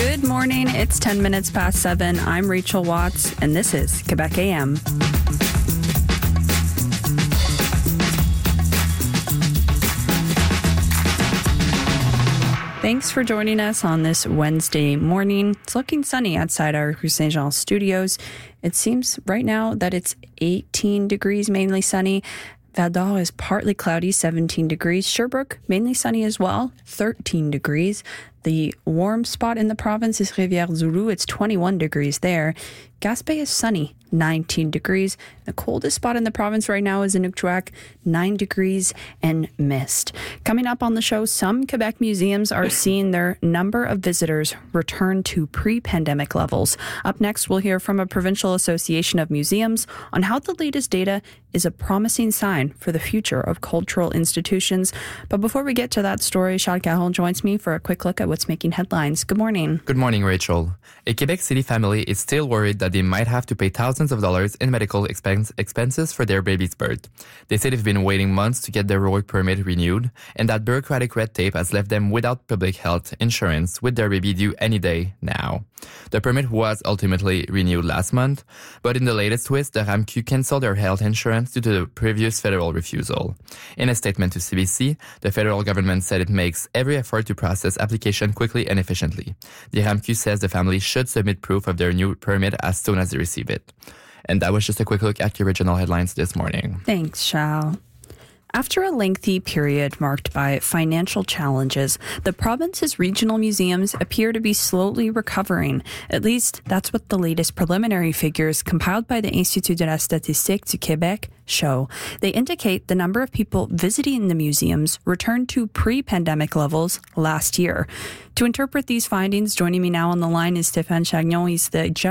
Good morning. It's 10 minutes past 7. I'm Rachel Watts, and this is Quebec AM. Thanks for joining us on this Wednesday morning. It's looking sunny outside our Rue Saint-Jean studios. It seems right now that it's 18 degrees, mainly sunny. Val-d'Or is partly cloudy, 17 degrees. Sherbrooke, mainly sunny as well, 13 degrees. The warm spot in the province is Rivière-du-Loup. It's 21 degrees there. Gaspé is sunny, 19 degrees. The coldest spot in the province right now is Inukjuak, 9 degrees and mist. Coming up on the show, some Quebec museums are seeing their number of visitors return to pre-pandemic levels. Up next, we'll hear from a provincial association of museums on how the latest data is a promising sign for the future of cultural institutions. But before we get to that story, Charles Caron joins me for a quick look at what's making headlines. Good morning. Good morning, Rachel. A Quebec City family is still worried that they might have to pay thousands of dollars in medical expenses for their baby's birth. They say they've been waiting months to get their work permit renewed, and that bureaucratic red tape has left them without public health insurance, with their baby due any day now. The permit was ultimately renewed last month, but in the latest twist, the RAMQ canceled their health insurance due to the previous federal refusal. In a statement to CBC, the federal government said it makes every effort to process application quickly and efficiently. The RAMQ says the family should submit proof of their new permit as soon as they receive it. And that was just a quick look at your original headlines this morning. Thanks, Charles. After a lengthy period marked by financial challenges, the province's regional museums appear to be slowly recovering. At least, that's what the latest preliminary figures compiled by the Institut de la Statistique du Québec show. They indicate the number of people visiting the museums returned to pre-pandemic levels last year. To interpret these findings, joining me now on the line is Stéphane Chagnon. He's the